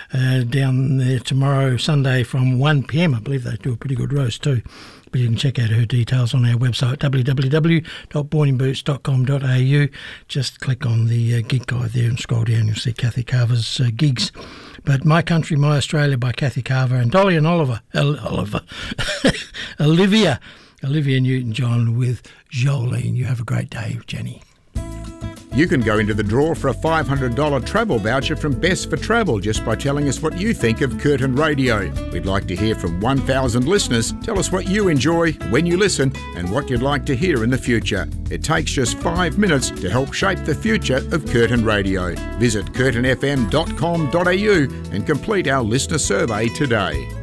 down there tomorrow, Sunday from 1 p.m. I believe they do a pretty good roast too. But you can check out her details on our website, www.borningboots.com.au. Just click on the gig guide there and scroll down. You'll see Kathy Carver's gigs. But My Country, My Australia by Kathy Carver and Dolly and Olivia Newton-John with Jolene. You have a great day, Jenny. You can go into the draw for a $500 travel voucher from Best for Travel just by telling us what you think of Curtin Radio. We'd like to hear from 1,000 listeners. Tell us what you enjoy, when you listen, and what you'd like to hear in the future. It takes just 5 minutes to help shape the future of Curtin Radio. Visit curtinfm.com.au and complete our listener survey today.